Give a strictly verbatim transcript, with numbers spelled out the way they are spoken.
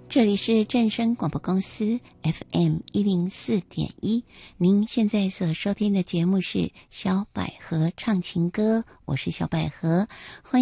这里是正声广播公司 F M 一零四点一，您现在所收听的节目是小百合唱情歌，我是小百合，欢迎。